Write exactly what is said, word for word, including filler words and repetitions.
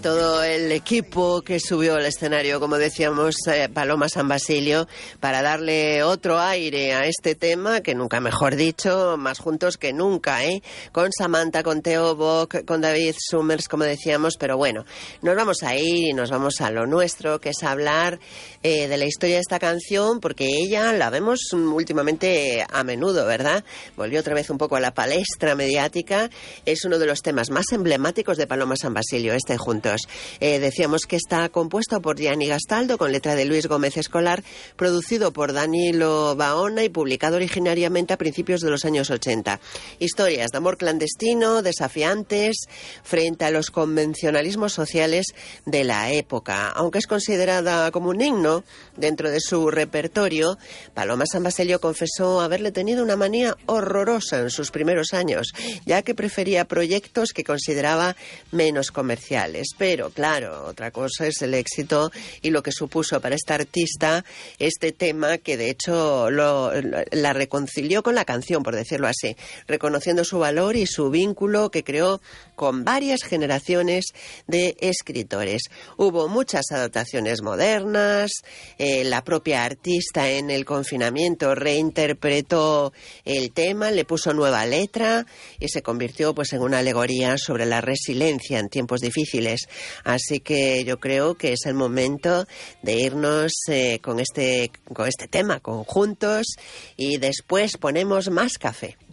Todo el equipo que subió al escenario, como decíamos, eh, Paloma San Basilio, para darle otro aire a este tema, que nunca mejor dicho, más juntos que nunca, ¿eh? Con Samantha, con Theo Bock, con David Summers, como decíamos, pero bueno, nos vamos a ir y nos vamos a lo nuestro, que es hablar eh, de la historia de esta canción, porque ella la vemos últimamente a menudo, ¿verdad? Volvió otra vez un poco a la palestra mediática, es uno de los temas más emblemáticos de Paloma San Basilio, este Juntos. Eh, decíamos que está compuesto por Gianni Gastaldo, con letra de Luis Gómez Escolar, producido por Danilo Baona y publicado originariamente a principios de los años ochenta. Historias de amor clandestino, desafiantes, frente a los convencionalismos sociales de la época. Aunque es considerada como un himno dentro de su repertorio, Paloma San Basilio confesó haberle tenido una manía horrorosa en sus primeros años, ya que prefería proyectos que consideraba menos comerciales. Pero, claro, otra cosa es el éxito y lo que supuso para esta artista este tema, que de hecho lo, la reconcilió con la canción, por decirlo así, reconociendo su valor y su vínculo que creó con varias generaciones de escritores. Hubo muchas adaptaciones modernas, eh, la propia artista en el confinamiento reinterpretó el tema, le puso nueva letra y se convirtió pues en una alegoría sobre la resiliencia en tiempos difíciles. Así que yo creo que es el momento de irnos eh, con este, con este tema, conjuntos, y después ponemos más café.